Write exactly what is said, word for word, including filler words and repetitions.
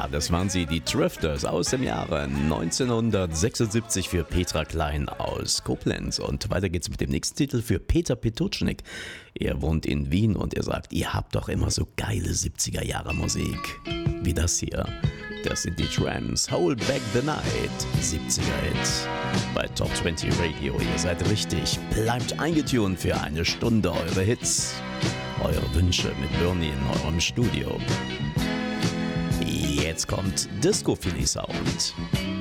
Ja, das waren sie, die Drifters aus dem Jahre neunzehnhundertsechsundsiebzig für Petra Klein aus Koblenz. Und weiter geht's mit dem nächsten Titel für Peter Petuschnik. Er wohnt in Wien und er sagt, ihr habt doch immer so geile siebziger Jahre Musik. Wie das hier. Das sind die Tramps. Hold Back the Night. siebziger Hit. Bei Top zwanzig Radio. Ihr seid richtig. Bleibt eingetunt für eine Stunde eure Hits. Eure Wünsche mit Bernie in eurem Studio. Jetzt kommt Disco Philly Sound.